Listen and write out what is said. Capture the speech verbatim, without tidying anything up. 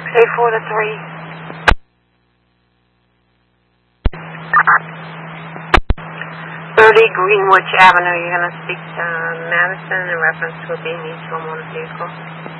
eight four to three. thirty Greenwich Avenue. You're going to speak to Madison in reference to a being each homeowner vehicle.